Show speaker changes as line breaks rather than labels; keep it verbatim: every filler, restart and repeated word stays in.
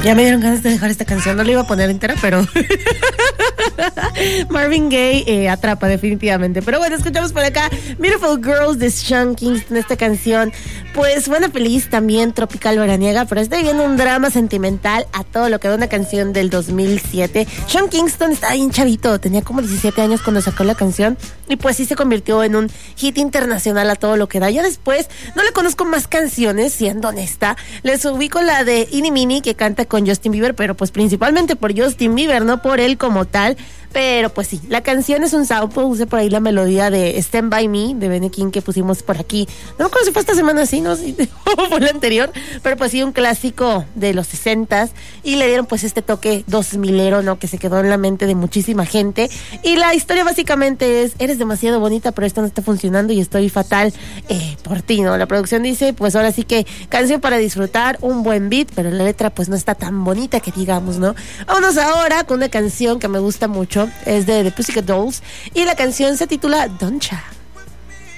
Ya me dieron ganas de dejar esta canción, no la iba a poner entera, pero Marvin Gaye eh, atrapa definitivamente. Pero bueno, escuchamos por acá Beautiful Girls de Sean Kingston, esta canción. Pues buena feliz también, tropical veraniega, pero estoy viendo un drama sentimental a todo lo que da una canción del dos mil siete. Sean Kingston estaba bien chavito, tenía como diecisiete años cuando sacó la canción y pues sí se convirtió en un hit internacional a todo lo que da. Ya después no le conozco más canciones, siendo honesta. Les ubico la de Ini Mini que canta con Justin Bieber, pero pues principalmente por Justin Bieber, no por él como tal. Pero pues sí, la canción es un sample, puse por ahí la melodía de Stand By Me de Benny King que pusimos por aquí. No me acuerdo si fue esta semana así, no sé, o fue la anterior, pero pues sí, un clásico de los sesentas y le dieron pues este toque dos milero, ¿no? Que se quedó en la mente de muchísima gente. Y la historia básicamente es, eres demasiado bonita, pero esto no está funcionando y estoy fatal eh, por ti, ¿no? La producción dice, pues ahora sí que canción para disfrutar, un buen beat, pero la letra pues no está tan bonita que digamos, ¿no? Vámonos ahora con una canción que me gusta mucho. Es de The Pussycat Dolls y la canción se titula Doncha.